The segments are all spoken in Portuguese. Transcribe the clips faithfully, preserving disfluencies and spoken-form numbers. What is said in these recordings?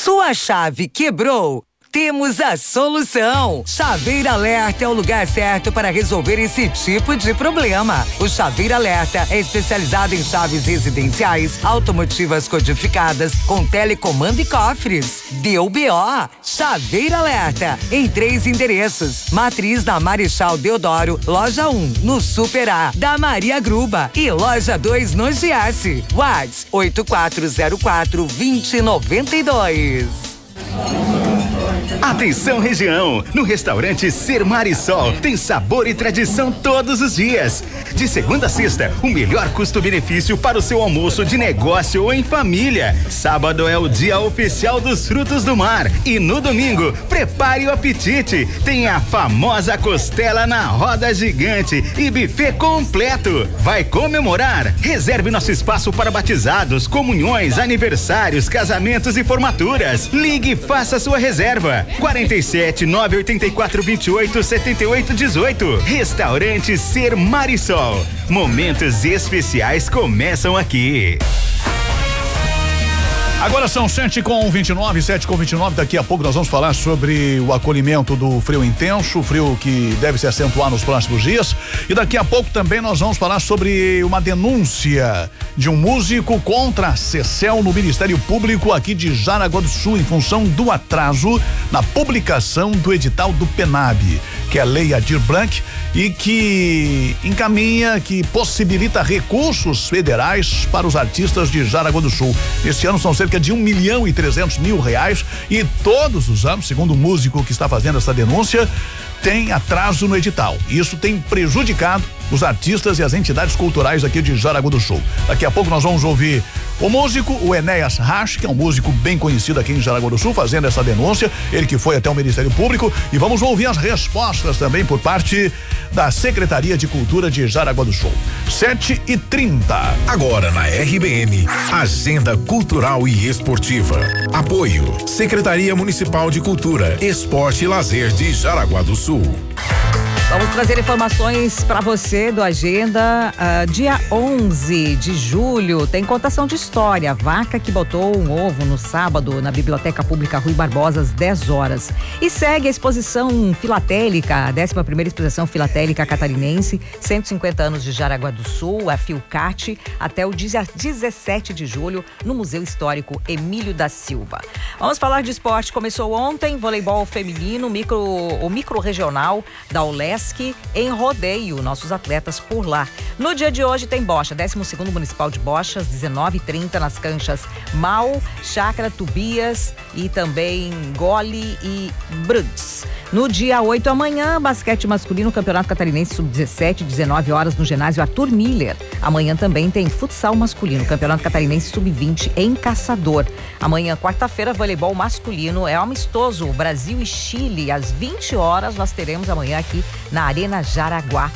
Sua chave quebrou? Temos a solução. Chaveiro Alerta é o lugar certo para resolver esse tipo de problema. O Chaveiro Alerta é especializado em chaves residenciais, automotivas codificadas, com telecomando e cofres. Deu B O. Chaveiro Alerta, em três endereços. Matriz na Marechal Deodoro, loja um, no Super A, da Maria Gruba, e loja dois no Giasse. WhatsApp oito quatro zero quatro, dois zero nove dois. Atenção região, no restaurante Ser Marisol tem sabor e tradição todos os dias. De segunda a sexta, o melhor custo-benefício para o seu almoço de negócio ou em família. Sábado é o dia oficial dos frutos do mar e no domingo, prepare o apetite. Tem a famosa costela na roda gigante e buffet completo. Vai comemorar? Reserve nosso espaço para batizados, comunhões, aniversários, casamentos e formaturas. Ligue e faça sua reserva. quarenta e sete, nove oito quatro, vinte e oito, setenta e oito, dezoito. Restaurante Ser Marisol. Momentos especiais começam aqui. Agora são sete com vinte e nove, sete com vinte e nove. Daqui a pouco nós vamos falar sobre o acolhimento do frio intenso, frio que deve se acentuar nos próximos dias. E daqui a pouco também nós vamos falar sobre uma denúncia de um músico contra a Cecel no Ministério Público aqui de Jaraguá do Sul, em função do atraso na publicação do edital do Penab, que é a Lei Aldir Blanc, e que encaminha, que possibilita recursos federais para os artistas de Jaraguá do Sul. Este ano são cerca de um milhão e trezentos mil reais e todos os anos, segundo o músico que está fazendo essa denúncia, tem atraso no edital. Isso tem prejudicado os artistas e as entidades culturais aqui de Jaraguá do Sul. Daqui a pouco nós vamos ouvir o músico, o Enéas Rasch, que é um músico bem conhecido aqui em Jaraguá do Sul, fazendo essa denúncia, ele que foi até o Ministério Público, e vamos ouvir as respostas também por parte da Secretaria de Cultura de Jaraguá do Sul. sete e trinta. Agora na R B N, Agenda Cultural e Esportiva. Apoio, Secretaria Municipal de Cultura, Esporte e Lazer de Jaraguá do Sul. Vamos trazer informações para você do Agenda. Uh, dia onze de julho tem contação de história. A vaca que botou um ovo no sábado na Biblioteca Pública Rui Barbosa às dez horas. E segue a exposição filatélica, a décima primeira exposição filatélica catarinense, cento e cinquenta anos de Jaraguá do Sul, a Filcate, até o dia dezessete de julho no Museu Histórico Emílio da Silva. Vamos falar de esporte. Começou ontem, voleibol feminino, micro, o micro regional da Olesc em Rodeio, nossos atletas por lá. No dia de hoje tem bocha, décimo segundo Municipal de Bocha, às dezenove e trinta nas canchas Mal, Chácara, Tubias e também Gole e Bruds. No dia oito amanhã, basquete masculino, Campeonato Catarinense sub dezessete, dezenove horas no ginásio Arthur Miller. Amanhã também tem futsal masculino, Campeonato Catarinense sub vinte em Caçador. Amanhã, quarta-feira, voleibol masculino é amistoso, Brasil e Chile, às vinte horas nós teremos amanhã aqui na Arena Jaraguá.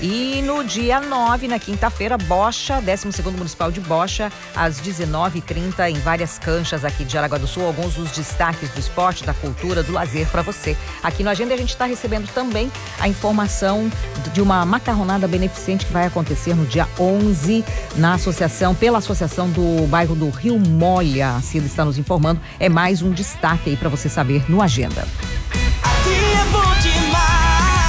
E no dia nove, na quinta-feira, Bocha, décimo segundo Municipal de Bocha, às dezenove e trinta, em várias canchas aqui de Jaraguá do Sul, alguns dos destaques do esporte, da cultura, do lazer para você. Aqui no Agenda a gente está recebendo também a informação de uma macarronada beneficente que vai acontecer no dia onze, na associação, pela associação do bairro do Rio Molha. A Cida está nos informando, é mais um destaque aí para você saber no Agenda. Aqui é bom demais.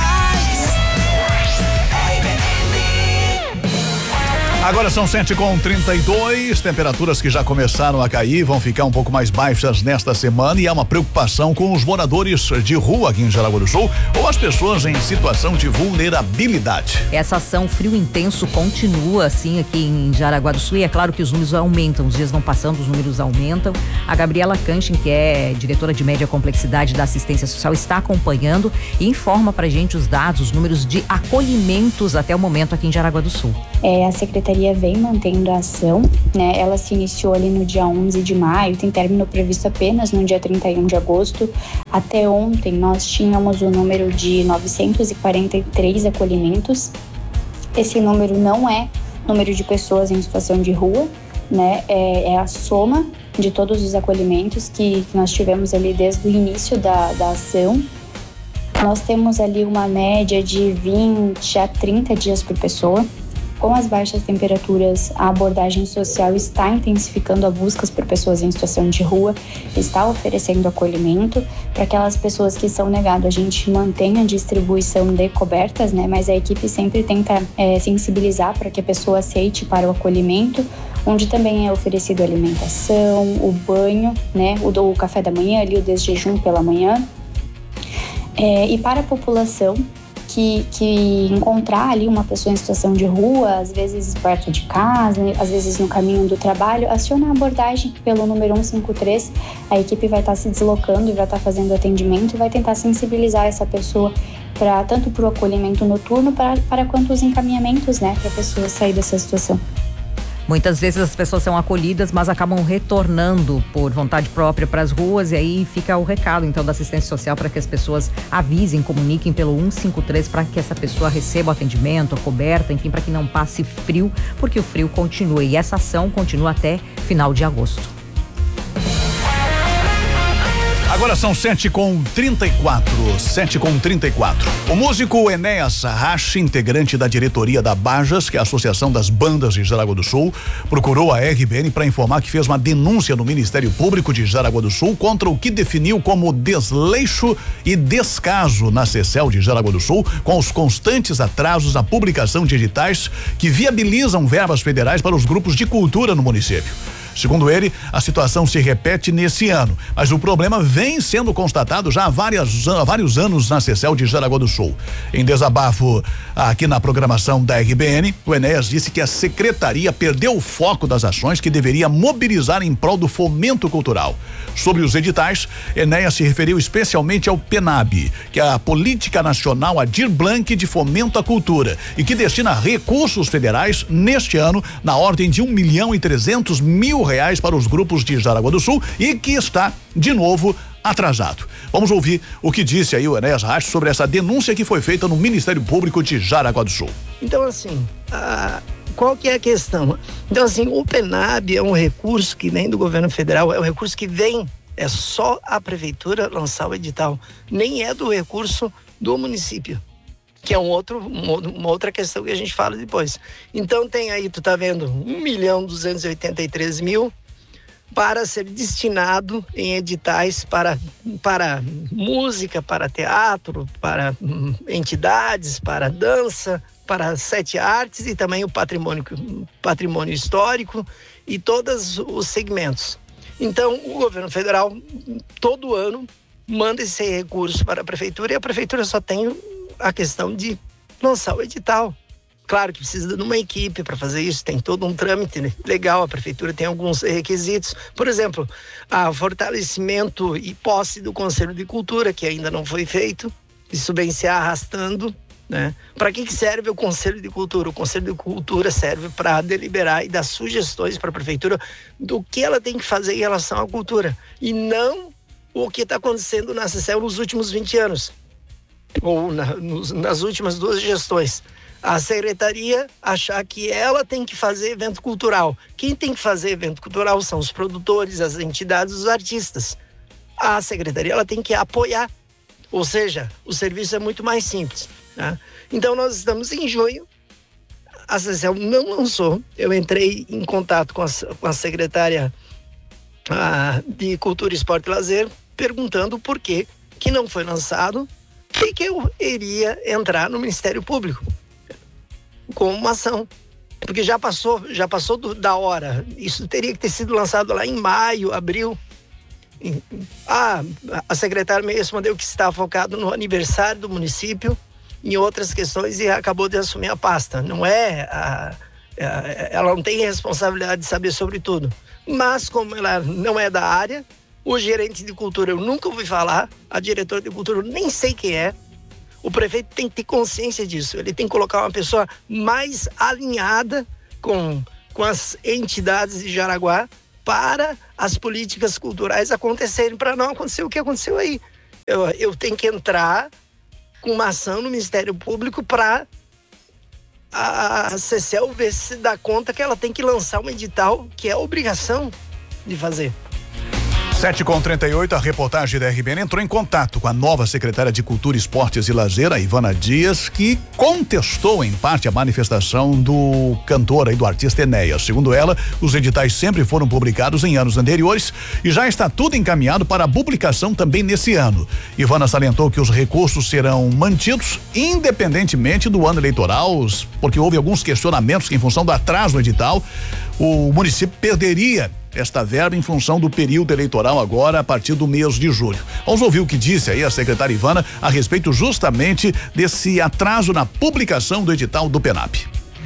Agora são sete com trinta e dois, temperaturas que já começaram a cair, vão ficar um pouco mais baixas nesta semana, e há uma preocupação com os moradores de rua aqui em Jaraguá do Sul ou as pessoas em situação de vulnerabilidade. Essa ação frio intenso continua assim aqui em Jaraguá do Sul, e é claro que os números aumentam, os dias vão passando, os números aumentam. A Gabriela Canchin, que é diretora de média complexidade da assistência social, está acompanhando e informa pra gente os dados, os números de acolhimentos até o momento aqui em Jaraguá do Sul. É, a Secretaria vem mantendo a ação, né? Ela se iniciou ali no dia onze de maio, tem término previsto apenas no dia trinta e um de agosto. Até ontem nós tínhamos o número de novecentos e quarenta e três acolhimentos. Esse número não é número de pessoas em situação de rua, né? É, é a soma de todos os acolhimentos que, que nós tivemos ali desde o início da, da ação. Nós temos ali uma média de vinte a trinta dias por pessoa, Com as baixas temperaturas, a abordagem social está intensificando a busca por pessoas em situação de rua, está oferecendo acolhimento. Para aquelas pessoas que são negadas, a gente mantém a distribuição de cobertas, né? Mas a equipe sempre tenta é, sensibilizar para que a pessoa aceite para o acolhimento, onde também é oferecido alimentação, o banho, né? O, o café da manhã, ali, o desjejum pela manhã. É, e para a população que, que encontrar ali uma pessoa em situação de rua, às vezes perto de casa, às vezes no caminho do trabalho, aciona a abordagem pelo número cento e cinquenta e três. A equipe vai estar se deslocando e vai estar fazendo atendimento e vai tentar sensibilizar essa pessoa para tanto para o acolhimento noturno para, para quanto os encaminhamentos, né, para a pessoa sair dessa situação. Muitas vezes as pessoas são acolhidas, mas acabam retornando por vontade própria para as ruas, e aí fica o recado então da assistência social para que as pessoas avisem, comuniquem pelo cento e cinquenta e três para que essa pessoa receba o atendimento, a coberta, enfim, para que não passe frio, porque o frio continua e essa ação continua até final de agosto. Agora são sete com trinta e quatro, sete com trinta e quatro. O músico Enéas Sarrache, integrante da diretoria da Bajas, que é a Associação das Bandas de Jaraguá do Sul, procurou a R B N para informar que fez uma denúncia no Ministério Público de Jaraguá do Sul contra o que definiu como desleixo e descaso na Cecel de Jaraguá do Sul, com os constantes atrasos na publicação de editais que viabilizam verbas federais para os grupos de cultura no município. Segundo ele, a situação se repete nesse ano, mas o problema vem sendo constatado já há, várias, há vários anos na Cecel de Jaraguá do Sul. Em desabafo aqui na programação da R B N, o Enéas disse que a secretaria perdeu o foco das ações que deveria mobilizar em prol do fomento cultural. Sobre os editais, Enéas se referiu especialmente ao PENAB, que é a Política Nacional Aldir Blanc de Fomento à Cultura, e que destina recursos federais neste ano na ordem de um milhão e trezentos mil reais para os grupos de Jaraguá do Sul e que está, de novo, atrasado. Vamos ouvir o que disse aí o Enéas Sarrache sobre essa denúncia que foi feita no Ministério Público de Jaraguá do Sul. Então, assim, a, qual que é a questão? Então, assim, o PENAB é um recurso que vem do governo federal, é um recurso que vem, é só a prefeitura lançar o edital, nem é do recurso do município, que é um outro, uma outra questão que a gente fala depois. Então tem aí, tu tá vendo, um milhão duzentos e oitenta e três mil para ser destinado em editais para, para música, para teatro, para hum, entidades, para dança, para sete artes e também o patrimônio, patrimônio histórico e todos os segmentos. Então o governo federal todo ano manda esse recurso para a prefeitura e a prefeitura só tem a questão de lançar o edital. Claro que precisa de uma equipe para fazer isso, tem todo um trâmite, né? Legal, a prefeitura tem alguns requisitos, por exemplo, a fortalecimento e posse do Conselho de Cultura, que ainda não foi feito, isso vem se arrastando, né? Para que que serve o Conselho de Cultura? O Conselho de Cultura serve para deliberar e dar sugestões para a prefeitura do que ela tem que fazer em relação à cultura, e não o que está acontecendo na Cecel nos últimos vinte anos. Ou na, nos, nas últimas duas gestões, a secretaria achar que ela tem que fazer evento cultural. Quem tem que fazer evento cultural são os produtores, as entidades, os artistas. A secretaria ela tem que apoiar, ou seja, o serviço é muito mais simples, né? Então nós estamos em junho, a Cecel não lançou, eu entrei em contato com a, com a secretária a, de Cultura, Esporte e Lazer, perguntando por que que não foi lançado, e que eu iria entrar no Ministério Público com uma ação, porque já passou, já passou do, da hora. Isso teria que ter sido lançado lá em maio, abril. Ah, a secretária me respondeu que estava focado no aniversário do município, em outras questões, e acabou de assumir a pasta. Não é, a, a, ela não tem responsabilidade de saber sobre tudo. Mas como ela não é da área, o gerente de cultura eu nunca ouvi falar, a diretora de cultura eu nem sei quem é. O prefeito tem que ter consciência disso, ele tem que colocar uma pessoa mais alinhada com, com as entidades de Jaraguá para as políticas culturais acontecerem, para não acontecer o que aconteceu aí. Eu, eu tenho que entrar com uma ação no Ministério Público para a Cecel ver se dá conta que ela tem que lançar um edital que é obrigação de fazer. sete com trinta e oito, a reportagem da R B N entrou em contato com a nova secretária de Cultura, Esportes e Lazer, a Ivana Dias, que contestou em parte a manifestação do cantor e do artista Enéas. Segundo ela, os editais sempre foram publicados em anos anteriores e já está tudo encaminhado para a publicação também nesse ano. Ivana salientou que os recursos serão mantidos independentemente do ano eleitoral, porque houve alguns questionamentos que, em função do atraso no edital, o município perderia esta verba em função do período eleitoral agora a partir do mês de julho. Vamos ouvir o que disse aí a secretária Ivana a respeito justamente desse atraso na publicação do edital do PENAB.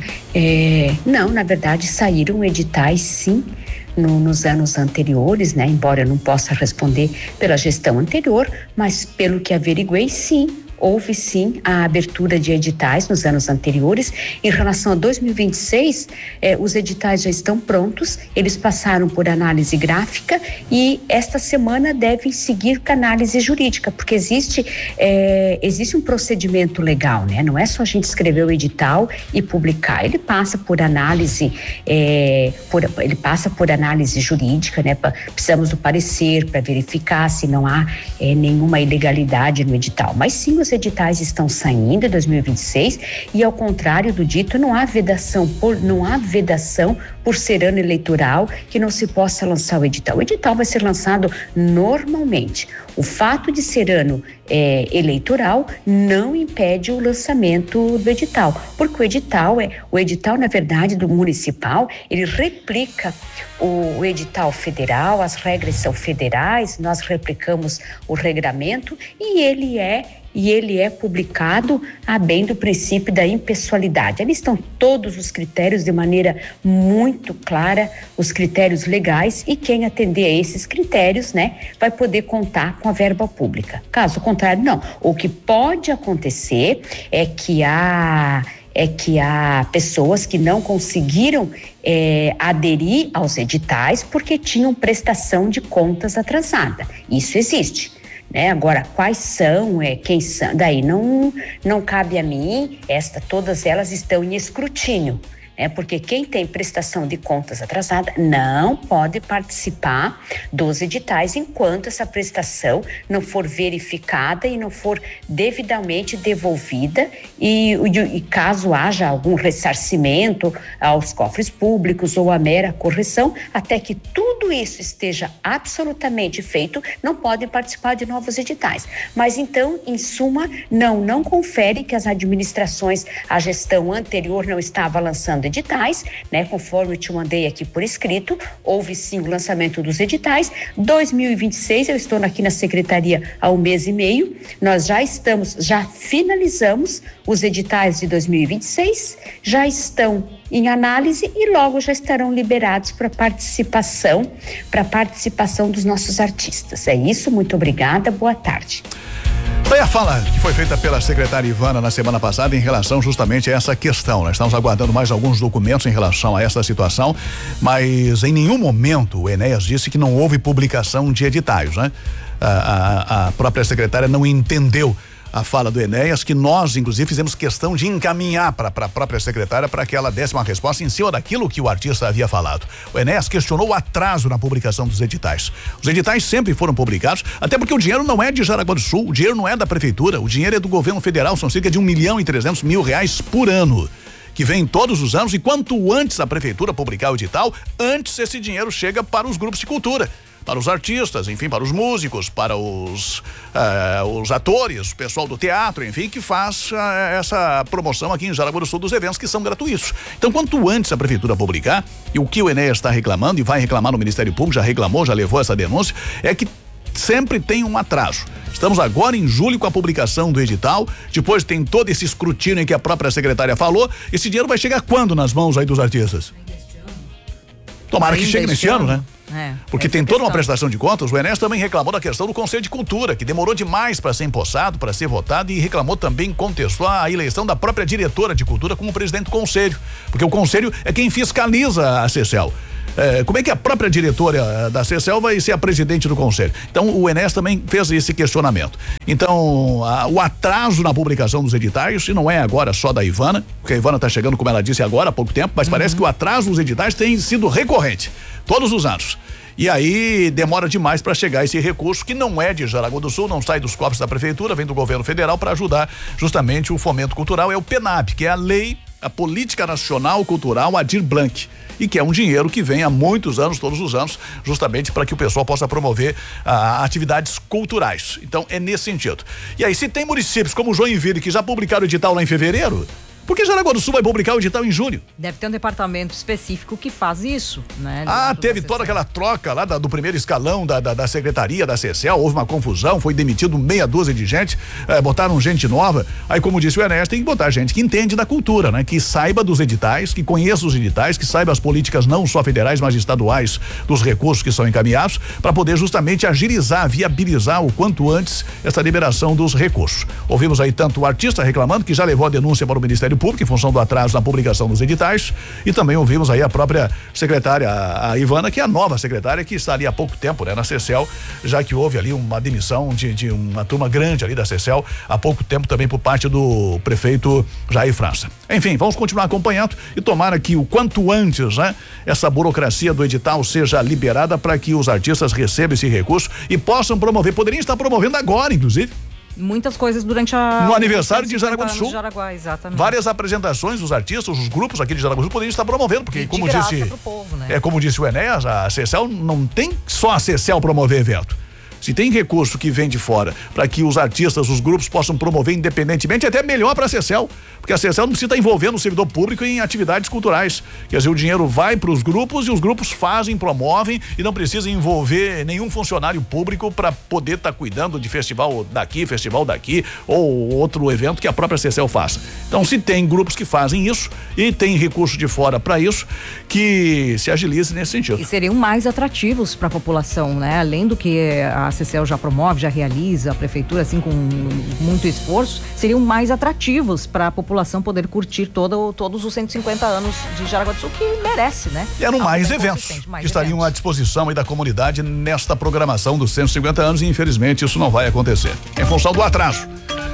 É, não, na verdade saíram editais sim no, nos anos anteriores, né? Embora eu não possa responder pela gestão anterior, mas pelo que averiguei, sim. Houve sim a abertura de editais nos anos anteriores. Em relação a dois mil e vinte e seis, eh, os editais já estão prontos, eles passaram por análise gráfica e esta semana devem seguir com análise jurídica, porque existe, eh, existe um procedimento legal, né? Não é só a gente escrever o edital e publicar, ele passa por análise, eh, por, ele passa por análise jurídica, né? Pra, precisamos do parecer para verificar se não há eh, nenhuma ilegalidade no edital, mas sim os editais estão saindo em dois mil e vinte e seis e, ao contrário do dito, não há vedação por, não há vedação por ser ano eleitoral que não se possa lançar o edital. O edital vai ser lançado normalmente. O fato de ser ano é, eleitoral não impede o lançamento do edital, porque o edital é o edital, na verdade, do municipal, ele replica o, o edital federal, as regras são federais, nós replicamos o regramento e ele é e ele é publicado a bem do princípio da impessoalidade. Ali estão todos os critérios de maneira muito clara, os critérios legais, e quem atender a esses critérios, né, vai poder contar com a verba pública. Caso contrário, não. O que pode acontecer é que há é que há pessoas que não conseguiram é, aderir aos editais porque tinham prestação de contas atrasada. Isso existe. Né? Agora, quais são, é, quem são, daí não, não cabe a mim, esta, todas elas estão em escrutínio, né? Porque quem tem prestação de contas atrasada não pode participar dos editais enquanto essa prestação não for verificada e não for devidamente devolvida e, e, e caso haja algum ressarcimento aos cofres públicos ou a mera correção, até que tudo isso esteja absolutamente feito, não podem participar de novos editais. Mas então, em suma, não, não confere que as administrações, a gestão anterior não estava lançando editais, né? Conforme eu te mandei aqui por escrito, houve sim o lançamento dos editais. dois mil e vinte e seis, eu estou aqui na secretaria há um mês e meio, nós já estamos, já finalizamos os editais de dois mil e vinte e seis, já estão em análise e logo já estarão liberados para participação, para participação dos nossos artistas. É isso, muito obrigada, boa tarde. Foi a fala que foi feita pela secretária Ivana na semana passada em relação justamente a essa questão. Nós estamos aguardando mais alguns documentos em relação a essa situação, mas em nenhum momento o Enéas disse que não houve publicação de editais, né? A, a, a própria secretária não entendeu a fala do Enéas, que nós, inclusive, fizemos questão de encaminhar para a própria secretária para que ela desse uma resposta em cima daquilo que o artista havia falado. O Enéas questionou o atraso na publicação dos editais. Os editais sempre foram publicados, até porque o dinheiro não é de Jaraguá do Sul, o dinheiro não é da prefeitura, o dinheiro é do governo federal, são cerca de um milhão e trezentos mil reais por ano, que vem todos os anos, e quanto antes a prefeitura publicar o edital, antes esse dinheiro chega para os grupos de cultura, para os artistas, enfim, para os músicos, para os, uh, os atores, o pessoal do teatro, enfim, que faz uh, essa promoção aqui em Jaraguá do Sul dos eventos que são gratuitos. Então, quanto antes a prefeitura publicar, e o que o Enéas está reclamando e vai reclamar no Ministério Público, já reclamou, já levou essa denúncia, é que sempre tem um atraso. Estamos agora em julho com a publicação do edital, depois tem todo esse escrutínio que a própria secretária falou. Esse dinheiro vai chegar quando nas mãos aí dos artistas? Tomara que chegue nesse ano, né? É, porque tem toda uma prestação de contas. O Enéas também reclamou da questão do Conselho de Cultura, que demorou demais para ser empossado, para ser votado, e reclamou também, contestou a eleição da própria diretora de cultura como presidente do conselho, porque o conselho é quem fiscaliza a CECEL. É, como é que a própria diretora da CECEL vai ser a presidente do conselho? Então o Enéas também fez esse questionamento. Então a, o atraso na publicação dos editais, e não é agora só da Ivana, porque a Ivana está chegando, como ela disse agora há pouco tempo, mas uhum. parece que o atraso dos editais tem sido recorrente todos os anos. E aí demora demais para chegar esse recurso que não é de Jaraguá do Sul, não sai dos cofres da prefeitura, vem do governo federal para ajudar justamente o fomento cultural. É o PENAB, que é a lei, a Política Nacional Cultural Aldir Blanc, e que é um dinheiro que vem há muitos anos, todos os anos, justamente para que o pessoal possa promover ah, atividades culturais. Então é nesse sentido. E aí, se tem municípios como Joinville que já publicaram o edital lá em fevereiro, por que Jaraguá do Sul vai publicar o edital em julho? Deve ter um departamento específico que faz isso, né? Ah, teve toda aquela troca lá da, do primeiro escalão da, da, da secretaria da C C L, houve uma confusão, foi demitido meia dúzia de gente, eh, botaram gente nova. Aí, como disse o Ernesto, tem que botar gente que entende da cultura, né? Que saiba dos editais, que conheça os editais, que saiba as políticas não só federais, mas estaduais dos recursos que são encaminhados, para poder justamente agilizar, viabilizar o quanto antes essa liberação dos recursos. Ouvimos aí tanto o artista reclamando que já levou a denúncia para o Ministério Público em função do atraso na publicação dos editais, e também ouvimos aí a própria secretária, a, a Ivana, que é a nova secretária que está ali há pouco tempo, né, na C C L, já que houve ali uma demissão de, de uma turma grande ali da C C L há pouco tempo também por parte do prefeito Jair França. Enfim, vamos continuar acompanhando e tomara que o quanto antes, né, essa burocracia do edital seja liberada para que os artistas recebam esse recurso e possam promover, poderiam estar promovendo agora, inclusive. Muitas coisas durante a... No aniversário de Jaraguá do Sul. Jaraguá, exatamente. Várias apresentações dos artistas, os grupos aqui de Jaraguá do Sul poderiam estar promovendo, porque e como de graça disse... pro povo, né? É como disse o Enéas, a C C L não tem só a C C L promover evento. Se tem recurso que vem de fora para que os artistas, os grupos possam promover independentemente, é até melhor para a C C L, porque a C C L não precisa estar envolvendo o servidor público em atividades culturais. Quer dizer, o dinheiro vai para os grupos e os grupos fazem, promovem e não precisa envolver nenhum funcionário público para poder estar tá cuidando de festival daqui, festival daqui ou outro evento que a própria C C L faça. Então, se tem grupos que fazem isso e tem recurso de fora para isso, que se agilize nesse sentido. E seriam mais atrativos para a população, né? Além do que a C C L já promove, já realiza, a prefeitura assim com muito esforço, seriam mais atrativos para a população poder curtir todo, todos os cento e cinquenta anos de Jaraguá do Sul, que merece, né? E eram mais eventos mais que estariam eventos. à disposição aí da comunidade nesta programação dos cento e cinquenta anos, e infelizmente isso não vai acontecer em função do atraso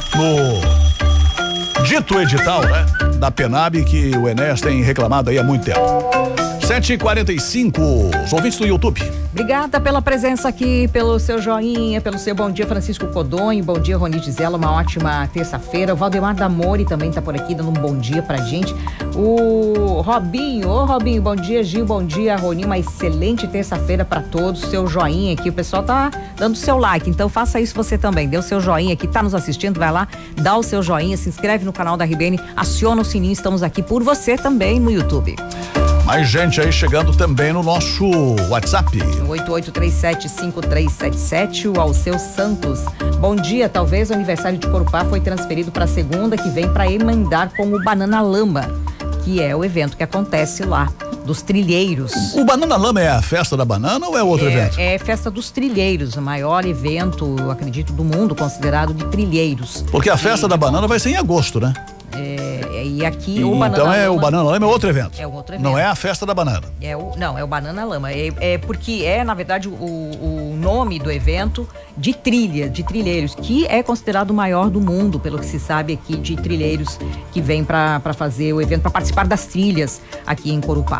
no dito edital, né, da PENAB, que o Enéas tem reclamado aí há muito tempo. sete e quarenta e cinco, os ouvintes do YouTube. Obrigada pela presença aqui, pelo seu joinha, pelo seu bom dia, Francisco Codonho, bom dia, Roni Gisela, uma ótima terça-feira. O Valdemar Damori também tá por aqui, dando um bom dia pra gente. O Robinho, ô Robinho, bom dia, Gil, bom dia, Roni, uma excelente terça-feira pra todos. Seu joinha aqui, o pessoal tá dando seu like, então faça isso você também, dê o seu joinha aqui, tá nos assistindo, vai lá, dá o seu joinha, se inscreve no canal da R B N, aciona o sininho, estamos aqui por você também no YouTube. Mais gente aí chegando também no nosso WhatsApp. oito oito três sete cinco três sete sete, o Alceu Santos. Bom dia, talvez o aniversário de Corupá foi transferido para segunda que vem para emendar com o Banana Lama, que é o evento que acontece lá, dos trilheiros. O Banana Lama é a festa da banana ou é outro é, evento? É festa dos trilheiros, o maior evento, eu acredito, do mundo, considerado de trilheiros. Porque a festa e... da banana vai ser em agosto, né? É, e aqui e o Banana Então é Lama, o Banana Lama é outro evento. É outro evento. Não é a festa da banana. É o, não, é o Banana Lama. É, é porque é, na verdade, o, o nome do evento de trilha, de trilheiros, que é considerado o maior do mundo, pelo que se sabe aqui, de trilheiros que vêm para fazer o evento, para participar das trilhas aqui em Corupá.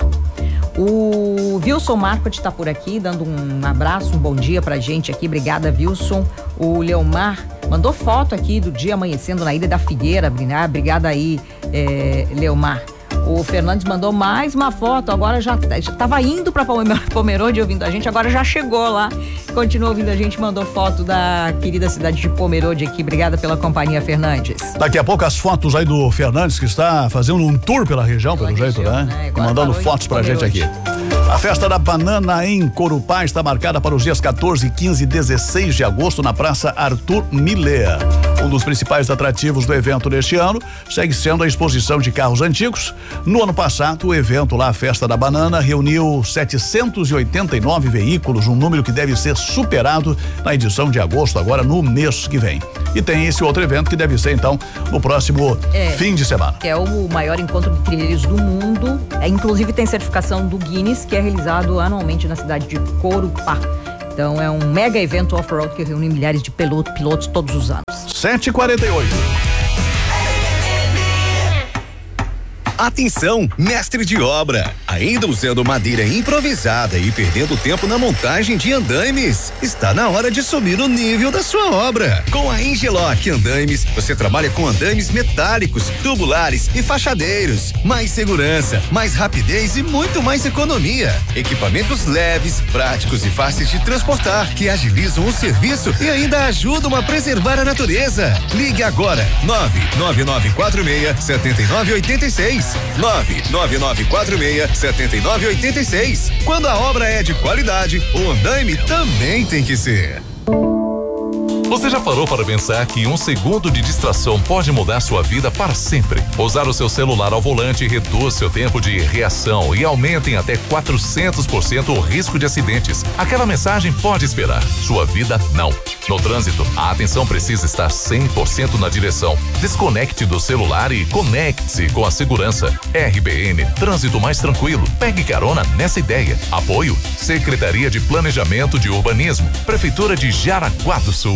O Wilson Marcos está por aqui, dando um abraço, um bom dia pra gente aqui. Obrigada, Wilson. O Leomar mandou foto aqui do dia amanhecendo na Ilha da Figueira. Obrigada aí, é, Leomar. O Fernandes mandou mais uma foto, agora já, já tava indo pra Pomerode ouvindo a gente, agora já chegou lá, continua ouvindo a gente, mandou foto da querida cidade de Pomerode aqui. Obrigada pela companhia, Fernandes. Daqui a pouco as fotos aí do Fernandes, que está fazendo um tour pela região, pela pelo região, jeito, né? né? Mandando fotos pra gente aqui. A festa da banana em Corupá está marcada para os dias quatorze, quinze e dezesseis de agosto na Praça Arthur Miller. Um dos principais atrativos do evento deste ano segue sendo a exposição de carros antigos. No ano passado, o evento lá, a Festa da Banana, reuniu setecentos e oitenta e nove veículos, um número que deve ser superado na edição de agosto, agora no mês que vem. E tem esse outro evento que deve ser, então, no próximo é, fim de semana. Que é o maior encontro de trilheiros do mundo. É, inclusive tem certificação do Guinness, que é realizado anualmente na cidade de Corupá. Então é um mega evento off-road que reúne milhares de pilotos, pilotos todos os anos. sete e quarenta e oito. Atenção, mestre de obra, ainda usando madeira improvisada e perdendo tempo na montagem de andaimes? Está na hora de subir o nível da sua obra. Com a Engeloc Andaimes, você trabalha com andaimes metálicos, tubulares e fachadeiros. Mais segurança, mais rapidez e muito mais economia. Equipamentos leves, práticos e fáceis de transportar, que agilizam o serviço e ainda ajudam a preservar a natureza. Ligue agora, nove nove nove quatro seis, sete nove oito seis. nove nove nove quatro seis, sete nove oito seis. Quando a obra é de qualidade, o andaime também tem que ser. Você já parou para pensar que um segundo de distração pode mudar sua vida para sempre? Usar o seu celular ao volante reduz seu tempo de reação e aumenta em até quatrocentos por cento o risco de acidentes. Aquela mensagem pode esperar, sua vida não. No trânsito, a atenção precisa estar cem por cento na direção. Desconecte do celular e conecte-se com a segurança. R B N, trânsito mais tranquilo. Pegue carona nessa ideia. Apoio, Secretaria de Planejamento de Urbanismo, Prefeitura de Jaraguá do Sul.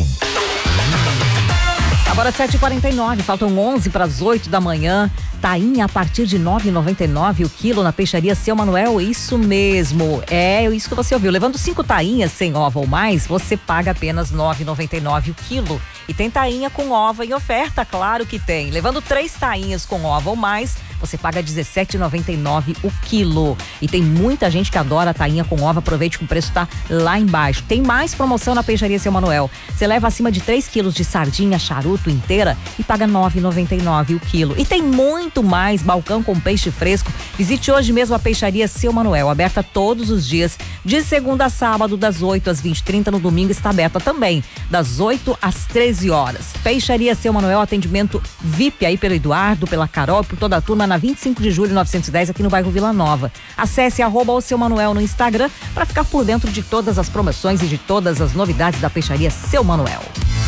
Agora sete e quarenta e nove, faltam onze para as oito da manhã. Tainha a partir de nove reais e noventa e nove centavos o quilo na peixaria Seu Manuel, isso mesmo, é isso que você ouviu. Levando cinco tainhas sem ova ou mais, você paga apenas nove reais e noventa e nove centavos o quilo. E tem tainha com ova em oferta, claro que tem. Levando três tainhas com ova ou mais, você paga dezessete reais e noventa e nove centavos o quilo. E tem muita gente que adora a tainha com ova, aproveite que o preço tá lá embaixo. Tem mais promoção na peixaria Seu Manuel. Você leva acima de três quilos de sardinha charuto inteira e paga nove reais e noventa e nove centavos o quilo. E tem muito mais, balcão com peixe fresco. Visite hoje mesmo a peixaria Seu Manuel, aberta todos os dias, de segunda a sábado, das oito às vinte e trinta, no domingo está aberta também, das oito às treze horas. Peixaria Seu Manuel, atendimento V I P aí pelo Eduardo, pela Carol, por toda a turma, na vinte e cinco de julho, novecentos e dez, aqui no bairro Vila Nova. Acesse arroba o Seu Manuel no Instagram para ficar por dentro de todas as promoções e de todas as novidades da peixaria Seu Manuel.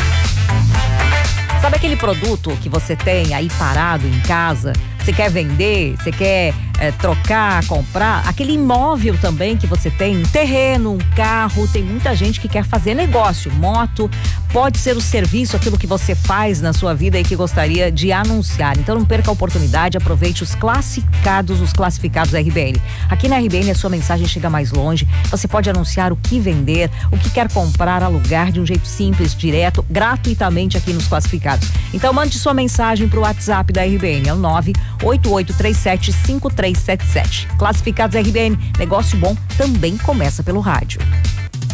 Sabe aquele produto que você tem aí parado em casa? Você quer vender, você quer é, trocar, comprar? Aquele imóvel também que você tem, um terreno, um carro, tem muita gente que quer fazer negócio, moto, pode ser o serviço, aquilo que você faz na sua vida e que gostaria de anunciar. Então não perca a oportunidade, aproveite os classificados, os classificados da R B N. Aqui na R B N a sua mensagem chega mais longe, você pode anunciar o que vender, o que quer comprar, alugar de um jeito simples, direto, gratuitamente aqui nos classificados. Então mande sua mensagem para o WhatsApp da R B N, é o nove oito oito três sete cinco três sete sete. Classificados R B N, negócio bom também começa pelo rádio.